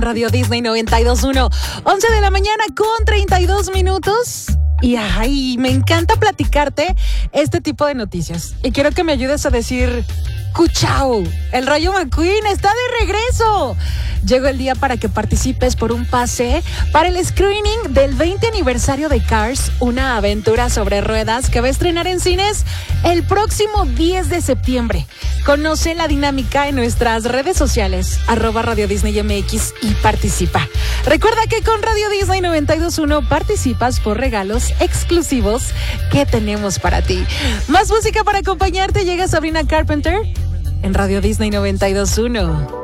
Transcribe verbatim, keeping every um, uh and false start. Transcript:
Radio Disney noventa y dos punto uno, once de la mañana con treinta y dos minutos. Y ay, me encanta platicarte este tipo de noticias. Y quiero que me ayudes a decir, ¡cuchao! El Rayo McQueen está de regreso. Llegó el día para que participes por un pase para el screening del veinte aniversario de Cars, una aventura sobre ruedas que va a estrenar en cines el próximo diez de septiembre. Conoce la dinámica en nuestras redes sociales, arroba Radio Disney M X, y participa. Recuerda que con Radio Disney noventa y dos punto uno participas por regalos exclusivos que tenemos para ti. Más música para acompañarte. Llega Sabrina Carpenter en Radio Disney noventa y dos punto uno.